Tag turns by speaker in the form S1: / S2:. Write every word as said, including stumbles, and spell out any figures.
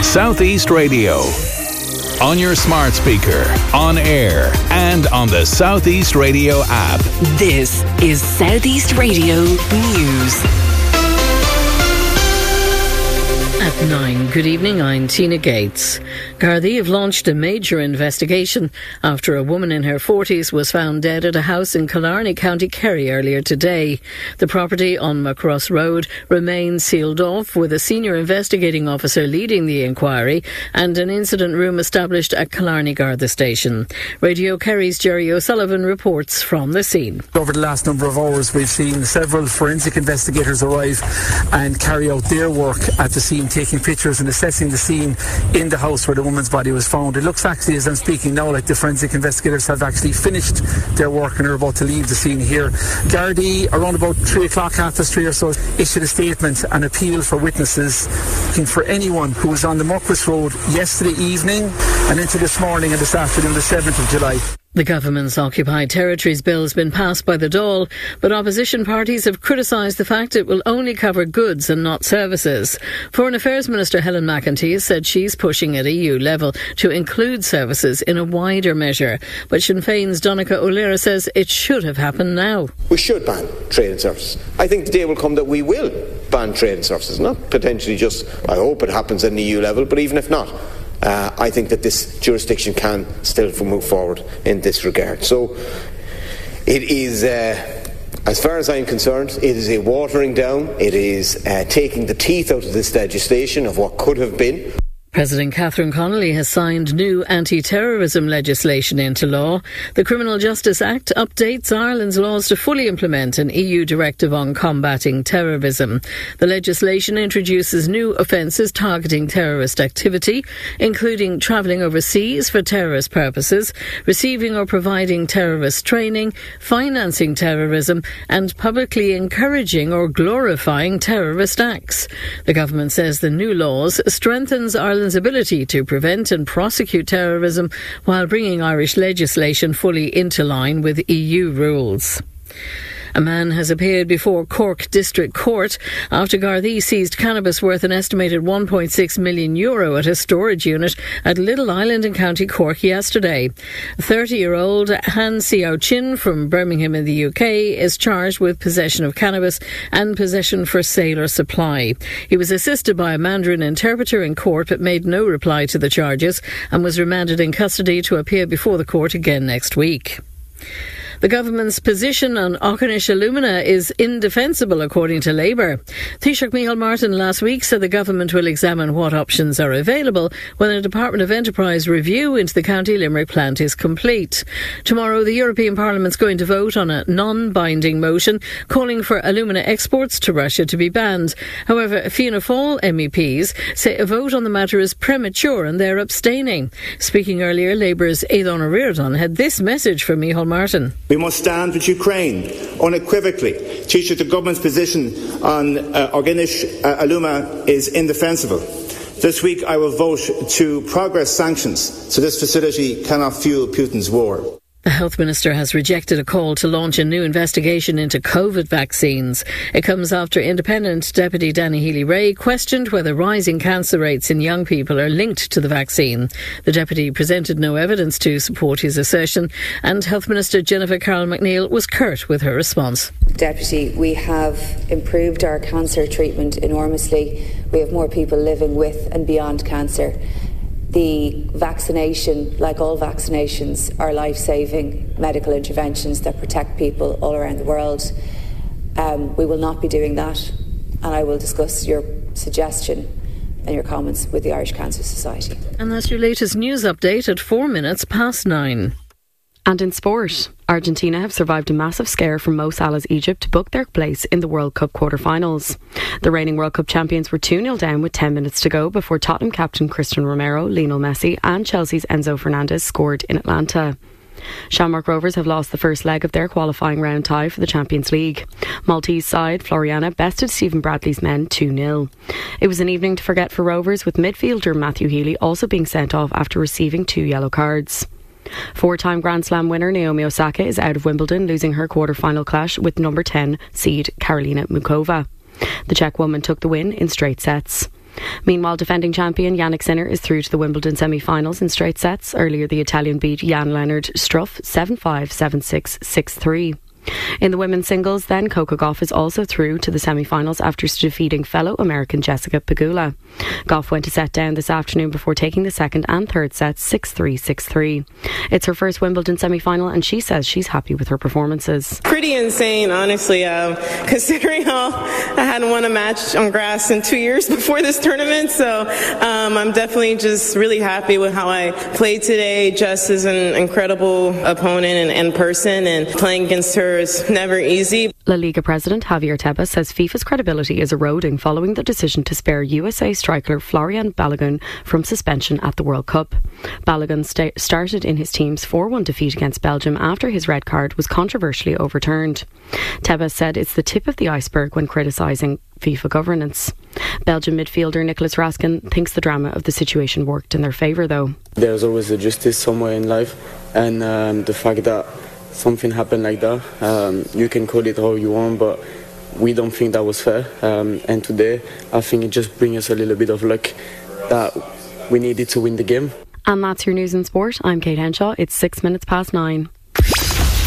S1: Southeast Radio. On your smart speaker, on air, and on the Southeast Radio app.
S2: This is Southeast Radio News. At nine, good evening, I'm Tina Gates. Gardaí have launched a major investigation after a woman in her forties was found dead at a house in Killarney, County Kerry earlier today. The property on Macross Road remains sealed off, with a senior investigating officer leading the inquiry and an incident room established at Killarney Garda Station. Radio Kerry's Jerry O'Sullivan reports from the scene.
S3: Over the last number of hours, we've seen several forensic investigators arrive and carry out their work at the scene, taking pictures and assessing the scene in the house where the woman's body was found. It looks actually, as I'm speaking now, like the forensic investigators have actually finished their work and are about to leave the scene here. Gardaí, around about three o'clock, half past three or so, issued a statement and appeal for witnesses, looking for anyone who was on the Muckross Road yesterday evening and into this morning and this afternoon, the seventh of July.
S2: The government's Occupied Territories Bill has been passed by the Dáil, but opposition parties have criticised the fact it will only cover goods and not services. Foreign Affairs Minister Helen McEntee has said she's pushing at E U level to include services in a wider measure, but Sinn Féin's Donncha O'Leary says it should have happened now.
S4: We should ban trade and services. I think the day will come that we will ban trade and services, not potentially just, I hope it happens at an E U level, but even if not, Uh, I think that this jurisdiction can still move forward in this regard. So it is, uh, as far as I'm concerned, it is a watering down. It is uh, taking the teeth out of this legislation of what could have been.
S2: President Catherine Connolly has signed new anti-terrorism legislation into law. The Criminal Justice Act updates Ireland's laws to fully implement an E U directive on combating terrorism. The legislation introduces new offences targeting terrorist activity, including travelling overseas for terrorist purposes, receiving or providing terrorist training, financing terrorism, and publicly encouraging or glorifying terrorist acts. The government says the new laws strengthens Ireland's ability to prevent and prosecute terrorism while bringing Irish legislation fully into line with E U rules. A man has appeared before Cork District Court after Gardaí seized cannabis worth an estimated one point six million euro at a storage unit at Little Island in County Cork yesterday. thirty-year-old Han Xiao Chin from Birmingham in the U K is charged with possession of cannabis and possession for sale or supply. He was assisted by a Mandarin interpreter in court but made no reply to the charges and was remanded in custody to appear before the court again next week. The government's position on Auchinish Alumina is indefensible, according to Labour. Taoiseach Micheál Martin last week said the government will examine what options are available when a Department of Enterprise review into the County Limerick plant is complete. Tomorrow, the European Parliament's going to vote on a non-binding motion calling for alumina exports to Russia to be banned. However, Fianna Fáil M E Ps say a vote on the matter is premature and they're abstaining. Speaking earlier, Labour's Aidan O'Riordan had this message from Micheál Martin.
S5: We must stand with Ukraine unequivocally. Taoiseach, the government's position on uh, Auchinish uh, Alumina is indefensible. This week I will vote to progress sanctions so this facility cannot fuel Putin's war.
S2: The Health Minister has rejected a call to launch a new investigation into COVID vaccines. It comes after Independent Deputy Danny Healy-Rae questioned whether rising cancer rates in young people are linked to the vaccine. The Deputy presented no evidence to support his assertion, and Health Minister Jennifer Carroll-MacNeill was curt with her response.
S6: Deputy, we have improved our cancer treatment enormously. We have more people living with and beyond cancer. The vaccination, like all vaccinations, are life-saving medical interventions that protect people all around the world. Um, we will not be doing that, and I will discuss your suggestion and your comments with the Irish Cancer Society.
S2: And that's your latest news update at four minutes past nine.
S7: And in sport, Argentina have survived a massive scare from Mo Salah's Egypt to book their place in the World Cup quarter-finals. The reigning World Cup champions were two nil down with ten minutes to go before Tottenham captain Cristiano Romero, Lionel Messi and Chelsea's Enzo Fernandez scored in Atlanta. Shamrock Rovers have lost the first leg of their qualifying round tie for the Champions League. Maltese side Floriana bested Stephen Bradley's men two nil. It was an evening to forget for Rovers, with midfielder Matthew Healy also being sent off after receiving two yellow cards. Four-time Grand Slam winner Naomi Osaka is out of Wimbledon, losing her quarter-final clash with number ten seed Karolina Muchova. The Czech woman took the win in straight sets. Meanwhile, defending champion Jannik Sinner is through to the Wimbledon semi-finals in straight sets. Earlier, the Italian beat Jan-Lennard Struff seven five, seven six, six three. In the women's singles, then, Coco Gauff is also through to the semi-finals after defeating fellow American Jessica Pegula. Gauff went a set down this afternoon before taking the second and third sets six three, six three. It's her first Wimbledon semi-final and she says she's happy with her performances.
S8: Pretty insane, honestly, um, considering how I hadn't won a match on grass in two years before this tournament, so um, I'm definitely just really happy with how I played today. Jess is an incredible opponent and, and person, and playing against her is never easy.
S7: La Liga president Javier Tebas says FIFA's credibility is eroding following the decision to spare U S A striker Florian Balogun from suspension at the World Cup. Balogun sta- started in his team's four one defeat against Belgium after his red card was controversially overturned. Tebas said it's the tip of the iceberg when criticising FIFA governance. Belgian midfielder Nicolas Raskin thinks the drama of the situation worked in their favour though.
S9: There's always a justice somewhere in life, and um, the fact that something happened like that, um, you can call it how you want, but we don't think that was fair. Um, and today, I think it just brings us a little bit of luck that we needed to win the game.
S7: And that's your news and sport. I'm Kate Henshaw. It's six minutes past nine.